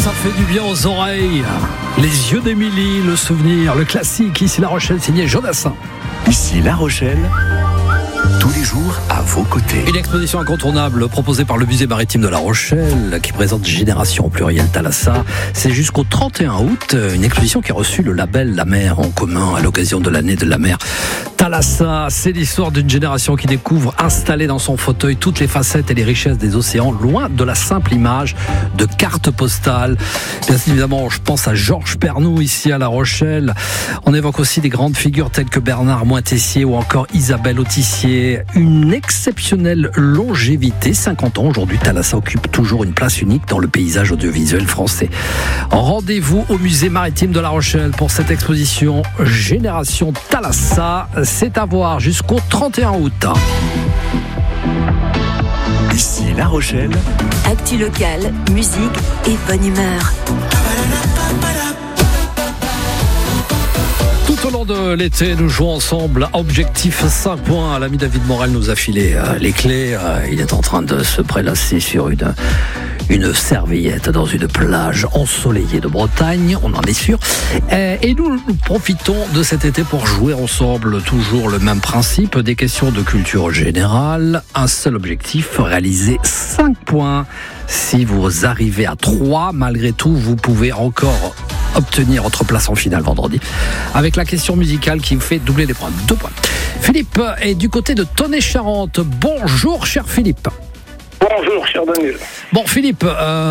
Ça fait du bien aux oreilles. Les yeux d'Émilie, le souvenir, le classique. Ici La Rochelle, signé Jodassin. Ici La Rochelle, tous les jours à vos côtés. Une exposition incontournable proposée par le musée maritime de La Rochelle qui présente Génération au pluriel Thalassa. C'est jusqu'au 31 août, une exposition qui a reçu le label La Mer en commun à l'occasion de l'année de la mer. Thalassa, c'est l'histoire d'une génération qui découvre, installée dans son fauteuil, toutes les facettes et les richesses des océans, loin de la simple image de carte postale. Bien évidemment, je pense à Georges Pernou ici à La Rochelle. On évoque aussi des grandes figures telles que Bernard Moitessier ou encore Isabelle Autissier. Une exceptionnelle longévité, 50 ans aujourd'hui, Thalassa occupe toujours une place unique dans le paysage audiovisuel français. Rendez-vous au musée maritime de La Rochelle pour cette exposition Génération Thalassa. C'est à voir jusqu'au 31 août. Ici La Rochelle. Actu locale, musique et bonne humeur. Tout au long de l'été, nous jouons ensemble à Objectif 5 points. L'ami David Morel nous a filé les clés. Il est en train de se prélasser sur une serviette dans une plage ensoleillée de Bretagne, on en est sûr. Et nous profitons de cet été pour jouer ensemble. Toujours le même principe, des questions de culture générale. Un seul objectif, réaliser 5 points. Si vous arrivez à 3, malgré tout, vous pouvez encore obtenir votre place en finale vendredi avec la question musicale qui vous fait doubler les points. 2 points. Philippe est du côté de Tonnet-Charente. Bonjour cher Philippe. Bonjour, cher Daniel. Bon, Philippe,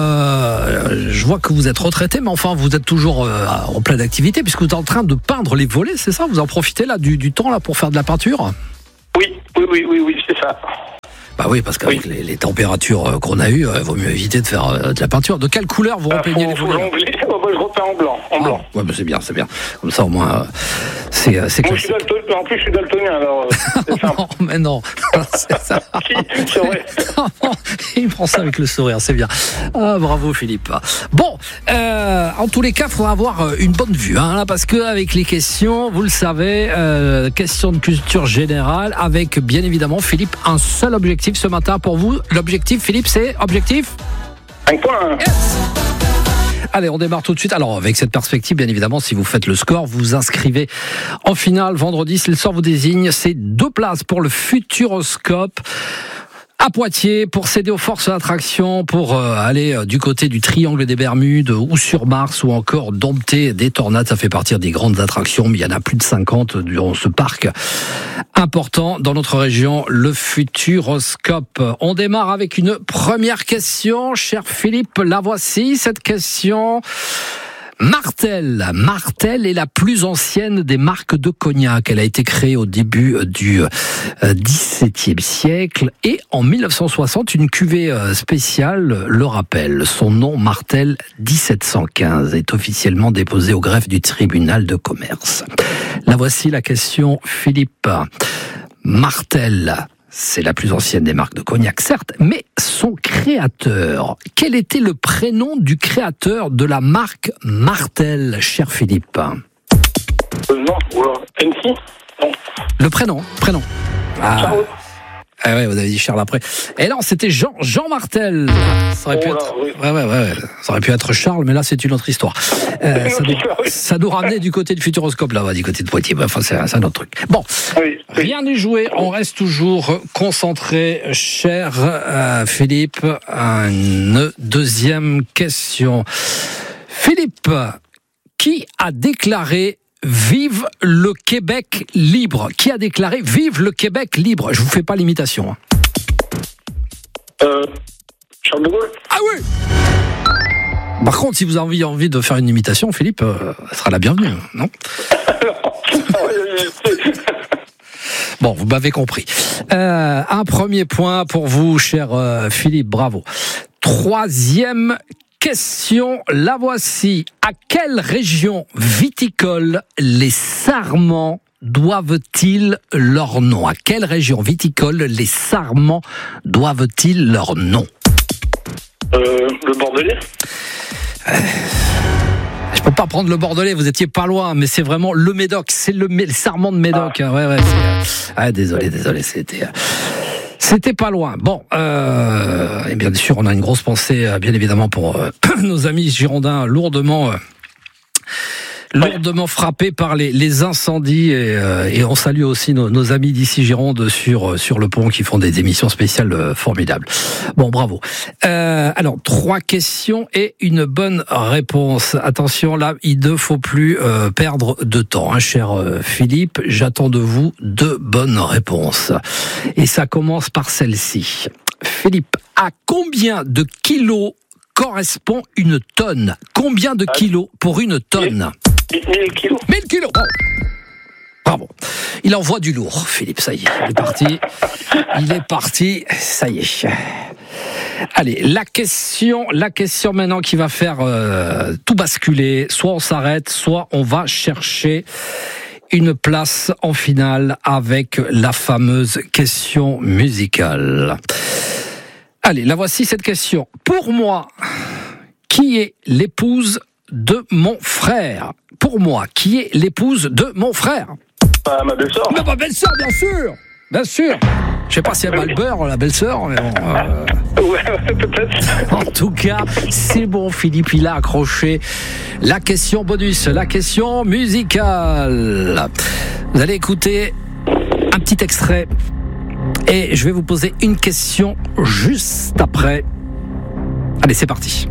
je vois que vous êtes retraité, mais enfin, vous êtes toujours en pleine activité, puisque vous êtes en train de peindre les volets, c'est ça? Vous en profitez là du temps là pour faire de la peinture? Oui, c'est ça. Bah oui, parce qu'avec les températures qu'on a eues, il vaut mieux éviter de faire de la peinture. De quelle couleur vous repeignez les volets? Je repeins en blanc. Ouais, bah c'est bien. Comme ça, au moins, c'est classique. En plus, je suis daltonien, alors c'est simple. Non, mais non. C'est ça. C'est vrai. Il prend ça avec le sourire, c'est bien. Ah, bravo Philippe. Bon, en tous les cas, il faudra avoir une bonne vue, là, parce qu'avec les questions, vous le savez, questions de culture générale, avec bien évidemment Philippe, un seul objectif ce matin pour vous. L'objectif, Philippe, c'est objectif 5 points. Yes. Allez, on démarre tout de suite. Alors, avec cette perspective, bien évidemment, si vous faites le score, vous vous inscrivez en finale vendredi. Si le sort vous désigne, c'est 2 places pour le Futuroscope à Poitiers pour céder aux forces d'attraction, pour aller du côté du Triangle des Bermudes ou sur Mars ou encore dompter des tornades. Ça fait partie des grandes attractions, mais il y en a plus de 50 dans ce parc important dans notre région, le Futuroscope. On démarre avec une première question. Cher Philippe, la voici, cette question. Martell est la plus ancienne des marques de cognac. Elle a été créée au début du XVIIe siècle et en 1960, une cuvée spéciale le rappelle. Son nom, Martell 1715, est officiellement déposé au greffe du tribunal de commerce. La voici la question, Philippe. Martell, c'est la plus ancienne des marques de cognac, certes, mais son créateur, quel était le prénom du créateur de la marque Martell, cher Philippe? Non, NC. Non. Le prénom. Charles. Ah ouais, vous avez dit Charles après. Et non, c'était Jean Martell. Ça aurait pu être. Oui. Ouais. Ça aurait pu être Charles, mais là c'est une autre histoire. Ça nous ramenait du côté du Futuroscope là-bas, du côté de Poitiers. Enfin, c'est un autre truc. Bon, rien n'est joué. On reste toujours concentré, cher Philippe. Une deuxième question. Philippe, qui a déclaré Vive le Québec libre? Qui a déclaré Vive le Québec libre? Je vous fais pas l'imitation. Charles de Gaulle. Ah oui. Par contre, si vous avez envie de faire une imitation, Philippe, elle sera la bienvenue, non? Bon, vous m'avez compris. Un premier point pour vous, cher Philippe, bravo. Troisième question, la voici. À quelle région viticole les Sarments doivent-ils leur nom? À quelle région viticole les Sarments doivent-ils leur nom? Le Bordelais. Je peux pas prendre le Bordelais, vous étiez pas loin, mais c'est vraiment le Médoc, c'est le Sarment de Médoc. Ouais, désolé, c'était C'était pas loin. Bon, et bien sûr, on a une grosse pensée, bien évidemment, pour nos amis girondins lourdement frappés par les incendies et on salue aussi nos amis d'ici Gironde sur le pont qui font des émissions spéciales formidables. Bon, bravo. Alors 3 questions et une bonne réponse. Attention, là, il ne faut plus perdre de temps, hein, cher Philippe. J'attends de vous 2 bonnes réponses. Et ça commence par celle-ci. Philippe, à combien de kilos correspond une tonne? Combien de kilos pour une tonne? 1000 kilos. 1000 kilos. Bravo. Il envoie du lourd, Philippe. Ça y est, il est parti. Il est parti. Ça y est. Allez, la question maintenant qui va faire tout basculer. Soit on s'arrête, soit on va chercher une place en finale avec la fameuse question musicale. Allez, la voici cette question. Pour moi, qui est l'épouse de mon frère? Pour moi, qui est l'épouse de mon frère? Ma belle-sœur. Mais ma belle-sœur, bien sûr. Bien sûr. Je sais pas si elle a le beurre, la belle-sœur, mais bon. Ouais, peut-être. En tout cas, c'est bon, Philippe, il a accroché la question bonus, la question musicale. Vous allez écouter un petit extrait et je vais vous poser une question juste après. Allez, c'est parti.